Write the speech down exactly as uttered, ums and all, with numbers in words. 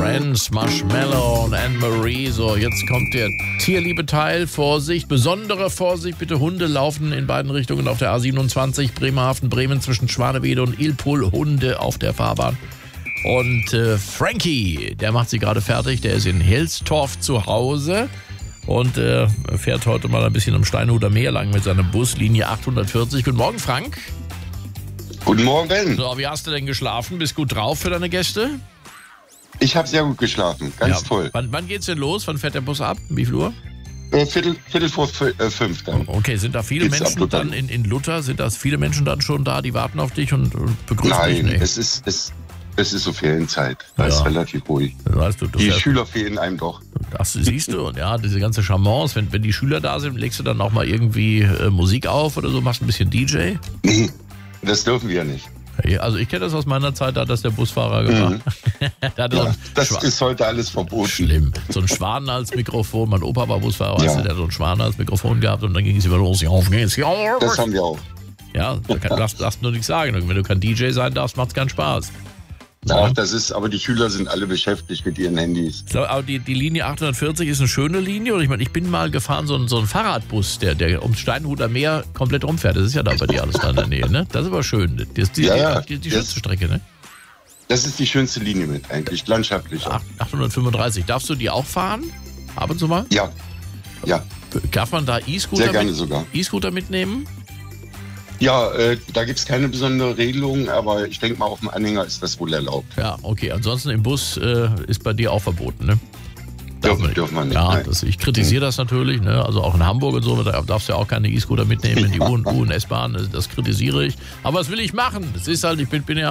Friends, Marshmallow und Anne-Marie. So, jetzt kommt der Tierliebe-Teil. Vorsicht, besondere Vorsicht. Bitte, Hunde laufen in beiden Richtungen auf der A siebenundzwanzig. Bremerhaven, Bremen zwischen Schwanewede und Ilpol. Hunde auf der Fahrbahn. Und äh, Frankie, der macht sie gerade fertig. Der ist in Helstorf zu Hause. Und äh, fährt heute mal ein bisschen am Steinhuder Meer lang mit seinem Bus, Linie achthundertvierzig. Guten Morgen, Frank. Guten Morgen, Ben. So, wie hast du denn geschlafen? Bist gut drauf für deine Gäste? Ich habe sehr gut geschlafen, ganz Ja. toll. Wann, wann geht's denn los? Wann fährt der Bus ab? Wie viel Uhr? Äh, Viertel, Viertel vor f- äh, fünf dann. Okay, sind da viele Geht's ab Menschen Luther? dann in, in Luther? Sind das viele Menschen dann schon da, die warten auf dich und, und begrüßen Nein, dich? Nee. es ist es, es ist so Ferienzeit. Da Ja. ist relativ ruhig. Das heißt, du, du Die fährst, Schüler fehlen einem doch. das siehst du, und ja, diese ganze Charmance, wenn, wenn die Schüler da sind, legst du dann auch mal irgendwie äh, Musik auf oder so, machst ein bisschen D J? Nee, das dürfen wir ja nicht. Ja, also ich kenne das aus meiner Zeit, da hat das der Busfahrer gemacht. Der hatte so Ja, ein das Schwa- ist heute alles verboten. Schlimm. So ein Schwan als Mikrofon. Mein Opa war Busfahrer, weißt Ja. du, der hat so ein Schwan als Mikrofon gehabt und dann ging es immer los. Ja, auf geht's. Ja, Das haben wir auch. ja, da kann, darfst, darfst nur nichts sagen. Wenn du kein D J sein darfst, macht's keinen Spaß. Ach, das ist, aber die Schüler sind alle beschäftigt mit ihren Handys. So, aber die, die Linie achthundertvierzig ist eine schöne Linie. Und ich meine, ich bin mal gefahren, so ein, so ein Fahrradbus, der, der ums Steinhuder Meer komplett rumfährt. Das ist ja da bei dir alles da in der Nähe, ne? Das ist aber schön. Das ist die, Ja, ja. die, die, die Das- schönste Strecke, ne? Das ist die schönste Linie mit eigentlich, landschaftlich. Ach- achthundertfünfunddreißig. Darfst du die auch fahren? Ab und zu mal? Ja, ja, Darf man da E-Scooter sehr gerne mit, sogar. E-Scooter mitnehmen? Ja, äh, da gibt's keine besondere Regelung, aber ich denke mal, auf dem Anhänger ist das wohl erlaubt. Ja, okay. Ansonsten im Bus äh, ist bei dir auch verboten, ne? Darf Dürfen, dürfen wir nicht. Ja, nein. das, ich kritisiere das natürlich, ne? Also auch in Hamburg und so, da darfst du ja auch keine E-Scooter mitnehmen in die U- und U- und S-Bahn. Das, das kritisiere ich. Aber was will ich machen? Das ist halt, ich bin, bin ja